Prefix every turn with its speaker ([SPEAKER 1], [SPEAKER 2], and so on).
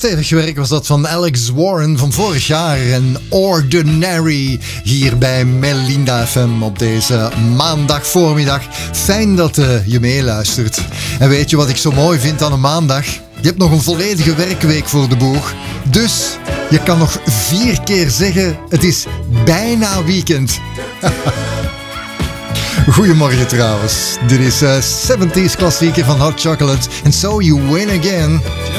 [SPEAKER 1] Stevig werk was dat van Alex Warren van vorig jaar en Ordinary hier bij Melinda FM op deze maandagvoormiddag. Fijn dat je meeluistert. En weet je wat ik zo mooi vind aan een maandag? Je hebt nog een volledige werkweek voor de boeg. Dus je kan nog 4 keer zeggen, het is bijna weekend. Goedemorgen trouwens. Dit is 70s klassieker van Hot Chocolate. And So You Win Again.